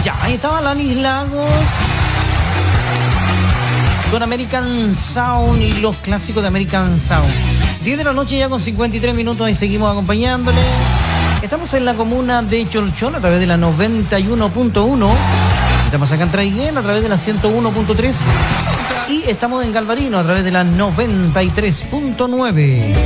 Ya, ahí estaba Lanis Lagos con American Sound y los clásicos de American Sound. 10 de la noche ya con 53 minutos y seguimos acompañándole. Estamos en la comuna de Cholchol a través de la 91.1. Estamos acá en Traiguén a través de la 101.3. Y estamos en Galvarino a través de la 93.9.